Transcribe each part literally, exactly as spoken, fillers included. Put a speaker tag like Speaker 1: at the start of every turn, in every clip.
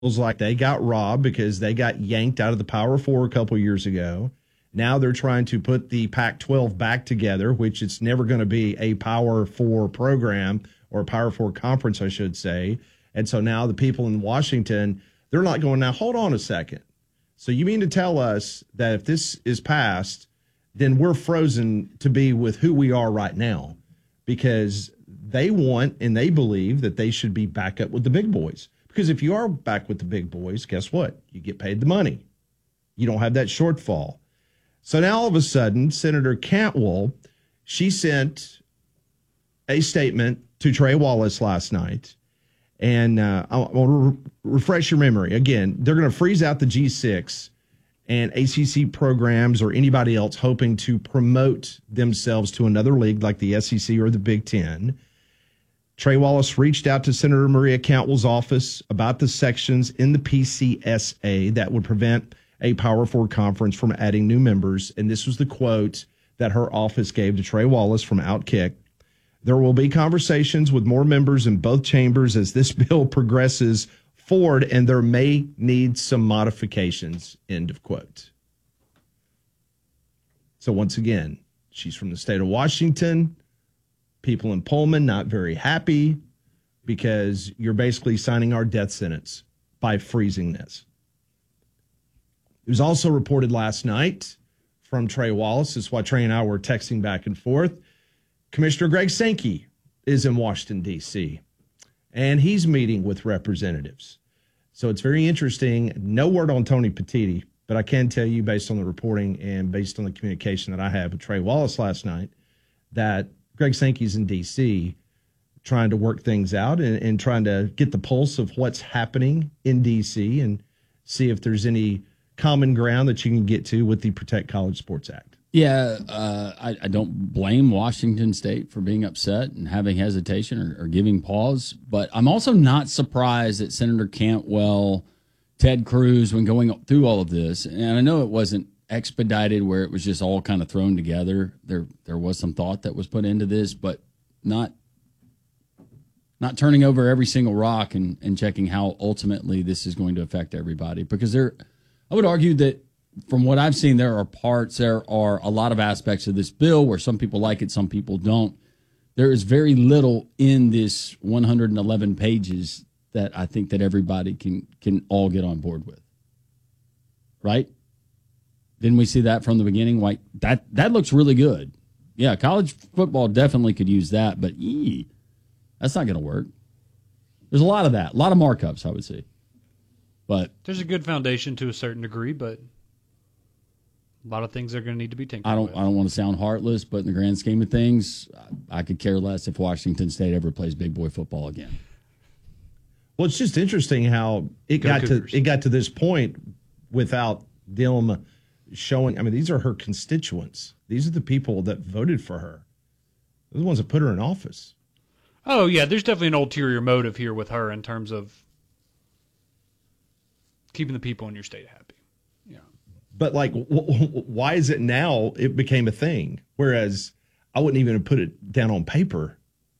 Speaker 1: feels like they got robbed because they got yanked out of the Power Four a couple years ago. Now they're trying to put the Pac twelve back together, which it's never going to be a Power Four program or a Power Four conference, I should say. And so now the people in Washington, they're not going, now, hold on a second. So you mean to tell us that if this is passed, then we're frozen to be with who we are right now? Because they want and they believe that they should be back up with the big boys. Because if you are back with the big boys, guess what? You get paid the money. You don't have that shortfall. So now all of a sudden, Senator Cantwell, she sent a statement to Trey Wallace last night. And uh, I'll, I'll re- refresh your memory. Again, they're going to freeze out the G six and A C C programs or anybody else hoping to promote themselves to another league like the S E C or the Big Ten. Trey Wallace reached out to Senator Maria Cantwell's office about the sections in the P C S A that would prevent a Power Four conference from adding new members. And this was the quote that her office gave to Trey Wallace from Outkick. There will be conversations with more members in both chambers as this bill progresses forward, and there may need some modifications, end of quote. So once again, she's from the state of Washington. People in Pullman not very happy because you're basically signing our death sentence by freezing this. It was also reported last night from Trey Wallace. This is why Trey and I were texting back and forth. Commissioner Greg Sankey is in Washington, D C, and he's meeting with representatives. So it's very interesting. No word on Tony Petitti, but I can tell you based on the reporting and based on the communication that I had with Trey Wallace last night that Greg Sankey's in D C trying to work things out and, and trying to get the pulse of what's happening in D C and see if there's any common ground that you can get to with the Protect College Sports Act.
Speaker 2: Yeah, uh, I, I don't blame Washington State for being upset and having hesitation or, or giving pause, but I'm also not surprised that Senator Cantwell, Ted Cruz, when going through all of this, and I know it wasn't expedited where it was just all kind of thrown together. There, there was some thought that was put into this, but not not turning over every single rock and, and checking how ultimately this is going to affect everybody. Because there, I would argue that from what I've seen, there are parts, there are a lot of aspects of this bill where some people like it, some people don't. There is very little in this one hundred eleven pages that I think that everybody can can all get on board with. Right? Didn't we see that from the beginning? Like that that looks really good. Yeah, college football definitely could use that, but ee, that's not going to work. There's a lot of that, a lot of markups, I would say. But
Speaker 3: there's a good foundation to a certain degree, but a lot of things are going to need to be tinkered
Speaker 2: I don't.
Speaker 3: with.
Speaker 2: I don't want to sound heartless, but in the grand scheme of things, I, I could care less if Washington State ever plays big boy football again.
Speaker 1: Well, it's just interesting how it
Speaker 3: Go
Speaker 1: got
Speaker 3: Cougars.
Speaker 1: to it got to this point without them showing. I mean, these are her constituents. These are the people that voted for her. They're the ones that put her in office.
Speaker 3: Oh, yeah, there's definitely an ulterior motive here with her in terms of keeping the people in your state happy. Yeah.
Speaker 1: But, like, w- w- why is it now it became a thing? Whereas I wouldn't even have put it down on paper.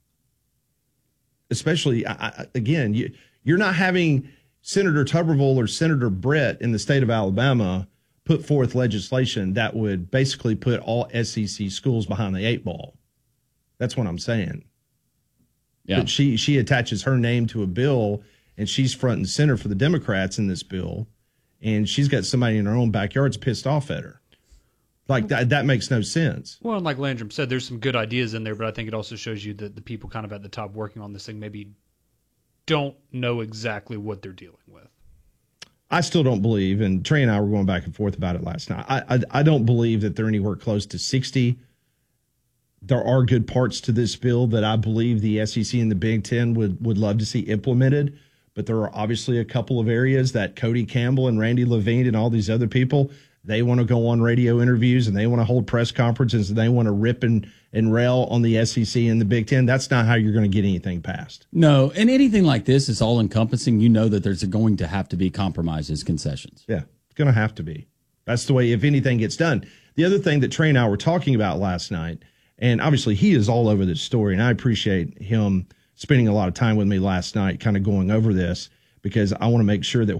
Speaker 1: Especially, I, I, again, you, you're not having Senator Tuberville or Senator Brett in the state of Alabama put forth legislation that would basically put all S E C schools behind the eight ball. That's what I'm saying.
Speaker 2: Yeah.
Speaker 1: But she she attaches her name to a bill, and she's front and center for the Democrats in this bill, and she's got somebody in her own backyard that's pissed off at her. Like, that that makes no sense.
Speaker 3: Well, and like Landrum said, there's some good ideas in there, but I think it also shows you that the people kind of at the top working on this thing maybe don't know exactly what they're dealing with.
Speaker 1: I still don't believe, and Trey and I were going back and forth about it last night, I, I, I don't believe that they're anywhere close to sixty. There are good parts to this bill that I believe the S E C and the Big Ten would, would love to see implemented, but there are obviously a couple of areas that Cody Campbell and Randy Levine and all these other people, they want to go on radio interviews and they want to hold press conferences and they want to rip and, and rail on the S E C and the Big Ten. That's not how you're going to get anything passed.
Speaker 2: No, and anything like this is all encompassing. You know that there's going to have to be compromises, concessions.
Speaker 1: Yeah, it's going to have to be. That's the way if anything gets done. The other thing that Trey and I were talking about last night, and obviously he is all over this story, and I appreciate him spending a lot of time with me last night kind of going over this. because I want to make sure that